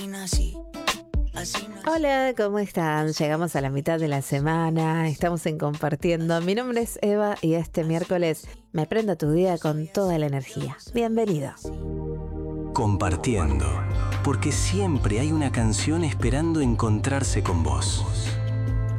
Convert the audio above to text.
Hola, ¿cómo están? Llegamos a la mitad de la semana, estamos en Compartiendo. Mi nombre es Eva y este miércoles me prendo tu día con toda la energía. Bienvenido. Compartiendo, porque siempre hay una canción esperando encontrarse con vos.